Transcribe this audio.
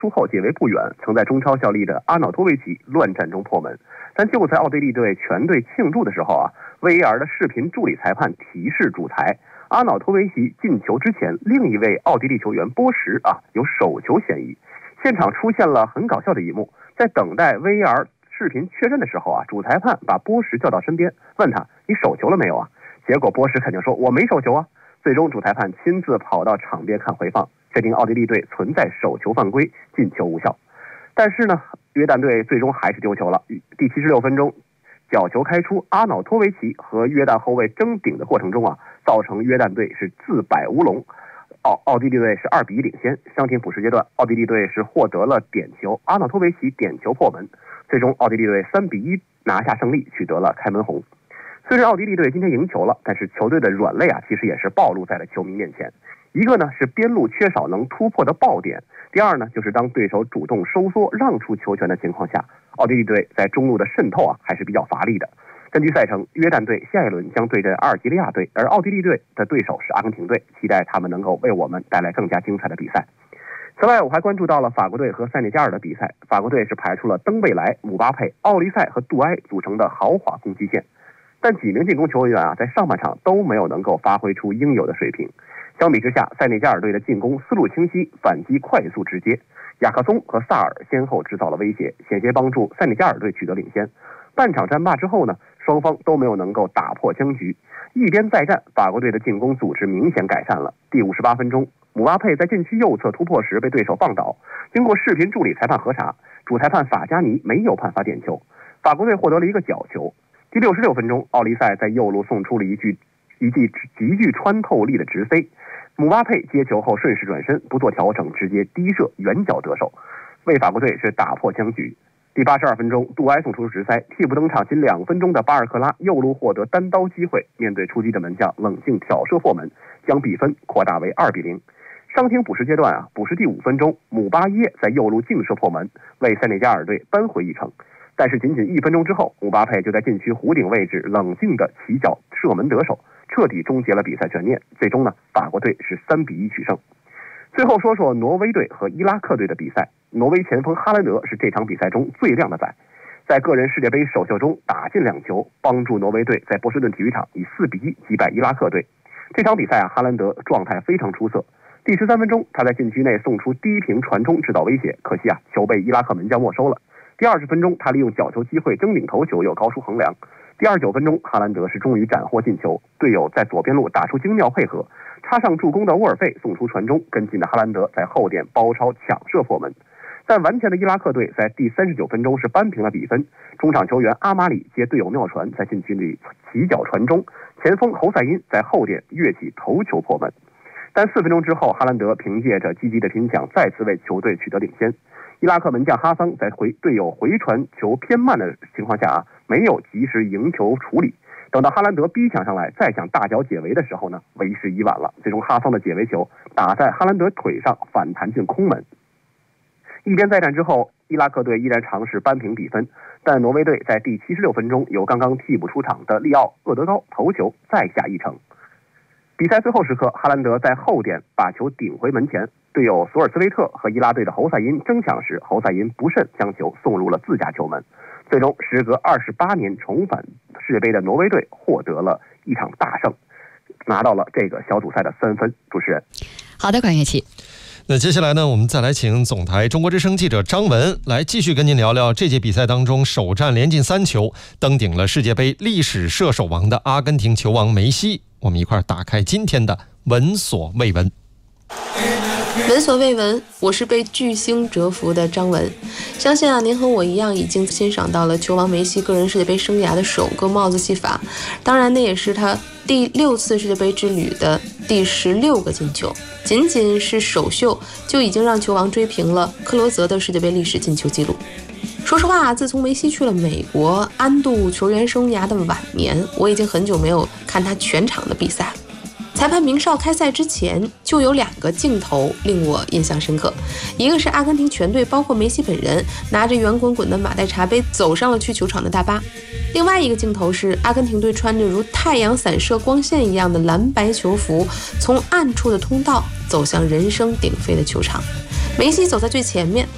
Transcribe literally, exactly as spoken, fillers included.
出后解围不远，曾在中超效力的阿瑙托维奇乱战中破门。但就在奥地利队全队庆祝的时候啊 ，V A R 的视频助理裁判提示主裁，阿瑙托维奇进球之前，另一位奥地利球员波什啊有手球嫌疑。现场出现了很搞笑的一幕，在等待 V A R 视频确认的时候啊，主裁判把波什叫到身边，问他：“你手球了没有啊？”结果波什肯定说：“我没手球啊。”最终主裁判亲自跑到场边看回放，确定奥地利队存在手球犯规，进球无效。但是呢，约旦队最终还是丢球了。第七十六分钟，角球开出，阿瑙托维奇和约旦后卫争顶的过程中啊，造成约旦队是自摆乌龙。奥奥地利队是二比一领先。伤停补时阶段，奥地利队是获得了点球，阿瑙托维奇点球破门，最终奥地利队三比一拿下胜利，取得了开门红。虽然奥地利队今天赢球了，但是球队的软肋啊，其实也是暴露在了球迷面前。一个呢是边路缺少能突破的爆点，第二呢就是当对手主动收缩让出球权的情况下，奥地利队在中路的渗透啊还是比较乏力的。根据赛程，约旦队下一轮将对阵阿尔及利亚队，而奥地利队的对手是阿根廷队，期待他们能够为我们带来更加精彩的比赛。此外，我还关注到了法国队和塞内加尔的比赛。法国队是排出了登贝莱、姆巴佩、奥利塞和杜埃组成的豪华攻击线，但几名进攻球员啊，在上半场都没有能够发挥出应有的水平。相比之下，塞内加尔队的进攻思路清晰，反击快速直接，亚克松和萨尔先后制造了威胁，险些帮助塞内加尔队取得领先。半场战罢之后呢，双方都没有能够打破僵局。一边再战，法国队的进攻组织明显改善了。第五十八分钟，姆巴佩在禁区右侧突破时被对手放倒，经过视频助理裁判核查，主裁判法加尼没有判罚点球，法国队获得了一个角球。第六十六分钟，奥利塞在右路送出了一记一记极具穿透力的直飞，姆巴佩接球后顺势转身，不做调整，直接低射远角得手，为法国队是打破僵局。第八十二分钟，杜埃送出直塞，替补登场仅两分钟的巴尔克拉右路获得单刀机会，面对出击的门将冷静挑射破门，将比分扩大为二比零。伤停补时阶段啊，补时第五分钟，姆巴耶在右路劲射破门，为塞内加尔队扳回一城。但是仅仅一分钟之后，姆巴佩就在禁区弧顶位置冷静的起脚射门得手，彻底终结了比赛悬念。最终呢，法国队是三比一取胜。最后说说挪威队和伊拉克队的比赛。挪威前锋哈兰德是这场比赛中最亮的仔，在个人世界杯首秀中打进两球，帮助挪威队在波士顿体育场以四比一击败伊拉克队。这场比赛啊，哈兰德状态非常出色。第十三分钟，他在禁区内送出低平传中制造威胁，可惜啊，球被伊拉克门将没收了。第二十分钟，他利用角球机会争顶头球，又高出横梁。第二十九分钟，哈兰德是终于斩获进球，队友在左边路打出精妙配合，插上助攻的沃尔费送出传中，跟进的哈兰德在后点包抄抢射破门。但顽强的伊拉克队在第三十九分钟是扳平了比分，中场球员阿马里接队友妙传，在禁区里起脚传中，前锋侯赛因在后点跃起头球破门。但四分钟之后，哈兰德凭借着积极的拼抢，再次为球队取得领先。伊拉克门将哈桑在回队友回传球偏慢的情况下啊，没有及时赢球处理。等到哈兰德逼抢上来，再想大脚解围的时候呢，为时已晚了。最终哈桑的解围球打在哈兰德腿上，反弹进空门。一边再战之后，伊拉克队依然尝试扳平比分，但挪威队在第七十六分钟由刚刚替补出场的利奥厄德高头球再下一城。比赛最后时刻，哈兰德在后点把球顶回门前，队友索尔斯维特和伊拉队的侯赛因争抢时，侯赛因不慎将球送入了自家球门。最终时隔二十八年重返世界杯的挪威队获得了一场大胜，拿到了这个小组赛的三分。主持人， 好的，管乐器。 那接下来呢，我们再来请总台中国之声记者张文来继续跟您聊聊这届比赛当中首战连进三球，登顶了世界杯历史射手王的阿根廷球王梅西。我们一块打开今天的闻所未闻。 闻所未闻，我是被巨星折服的张文。相信啊，您和我一样已经欣赏到了球王梅西个人世界杯生涯的首个帽子戏法，当然那也是他第六次世界杯之旅的第十六个进球。仅仅是首秀就已经让球王追平了克罗泽的世界杯历史进球纪录。说实话，自从梅西去了美国安度球员生涯的晚年，我已经很久没有看他全场的比赛了。裁判鸣哨开赛之前，就有两个镜头令我印象深刻，一个是阿根廷全队，包括梅西本人，拿着圆滚滚的马黛茶杯走上了去球场的大巴；另外一个镜头是阿根廷队穿着如太阳散射光线一样的蓝白球服，从暗处的通道走向人声鼎沸的球场。梅西走在最前面，